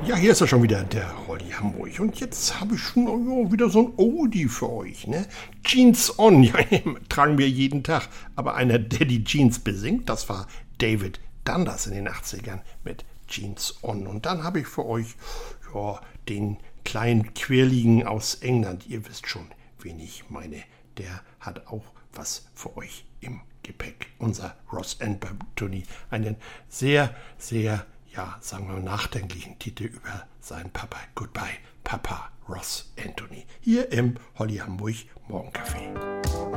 Ja, hier ist er schon wieder, der Rolli Hamburg. Und jetzt habe ich schon wieder so ein Oldie für euch, ne? Jeans On, ja, tragen wir jeden Tag. Aber einer, der die Jeans besingt, das war David Dundas in den 80ern mit Jeans On. Und dann habe ich für euch, den kleinen Quirligen aus England. Ihr wisst schon, wen ich meine. Der hat auch was für euch im Gepäck. Unser Ross Anthony. Einen sehr, sehr, sagen wir mal, nachdenklichen Titel über seinen Papa. Goodbye, Papa Ross Anthony. Hier im Rolli Hamburg Morgencafé.